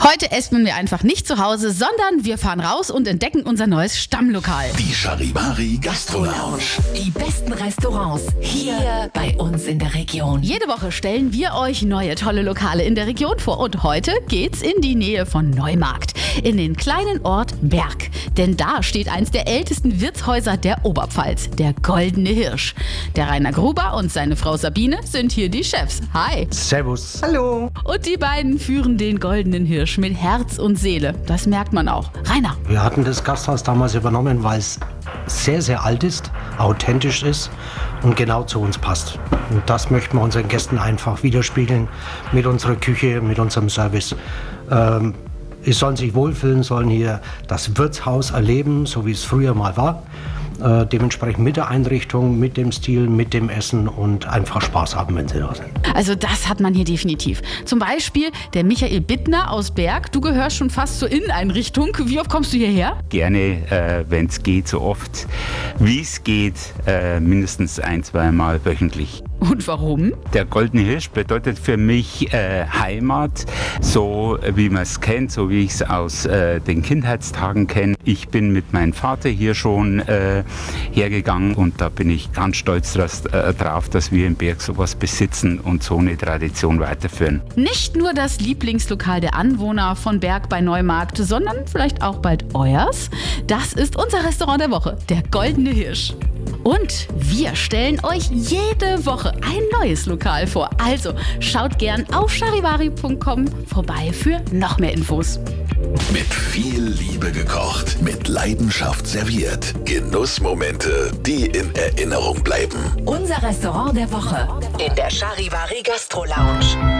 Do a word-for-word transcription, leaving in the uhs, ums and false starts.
Heute essen wir einfach nicht zu Hause, sondern wir fahren raus und entdecken unser neues Stammlokal. Die Charivari Gastro Lounge. Die besten Restaurants hier bei uns in der Region. Jede Woche stellen wir euch neue tolle Lokale in der Region vor. Und heute geht's in die Nähe von Neumarkt, in den kleinen Ort Berg. Denn da steht eins der ältesten Wirtshäuser der Oberpfalz, der Goldene Hirsch. Der Rainer Gruber und seine Frau Sabine sind hier die Chefs. Hi. Servus. Hallo. Und die beiden führen den Goldenen Hirsch mit Herz und Seele. Das merkt man auch. Rainer. Wir hatten das Gasthaus damals übernommen, weil es sehr, sehr alt ist, authentisch ist und genau zu uns passt. Und das möchten wir unseren Gästen einfach widerspiegeln mit unserer Küche, mit unserem Service. Ähm, Sie sollen sich wohlfühlen, sollen hier das Wirtshaus erleben, so wie es früher mal war. Äh, dementsprechend mit der Einrichtung, mit dem Stil, mit dem Essen und einfach Spaß haben, wenn sie da sind. Also das hat man hier definitiv. Zum Beispiel der Michael Bittner aus Berg. Du gehörst schon fast zur Inneneinrichtung. Wie oft kommst du hierher? Gerne, äh, wenn es geht, so oft wie es geht, äh, mindestens ein, zweimal wöchentlich. Und warum? Der Goldene Hirsch bedeutet für mich äh, Heimat, so wie man es kennt, so wie ich es aus äh, den Kindheitstagen kenne. Ich bin mit meinem Vater hier schon äh, hergegangen und da bin ich ganz stolz dass, äh, drauf, dass wir im Berg sowas besitzen und so eine Tradition weiterführen. Nicht nur das Lieblingslokal der Anwohner von Berg bei Neumarkt, sondern vielleicht auch bald euers. Das ist unser Restaurant der Woche, der Goldene Hirsch. Und wir stellen euch jede Woche ein neues Lokal vor. Also schaut gern auf charivari punkt com vorbei für noch mehr Infos. Mit viel Liebe gekocht, mit Leidenschaft serviert. Genussmomente, die in Erinnerung bleiben. Unser Restaurant der Woche in der Charivari Gastro Lounge.